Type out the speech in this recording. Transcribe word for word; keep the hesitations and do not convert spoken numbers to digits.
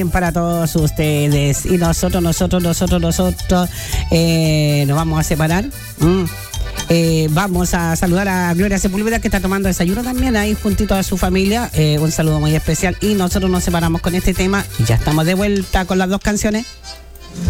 Para todos ustedes. Y nosotros, nosotros, nosotros, nosotros eh, nos vamos a separar. Mm. Eh, vamos a saludar a Gloria Sepúlveda, que está tomando desayuno también ahí juntito a su familia. Eh, un saludo muy especial. Y nosotros nos separamos con este tema. Y ya estamos de vuelta con las dos canciones.